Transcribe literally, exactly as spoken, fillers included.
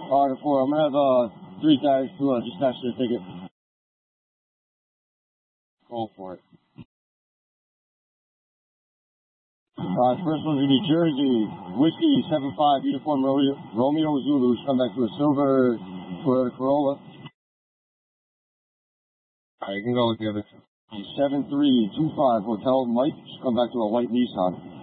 All right, four. I'm gonna have uh three guys to uh, dispatch the ticket. Go for it. Uh, first one's gonna be Jersey Whiskey seven five Uniform Romeo, Romeo Zulu. Come back to a silver Toyota Corolla. Alright, you can go with the other two. seven three two five Hotel Mike. Come back to a white Nissan.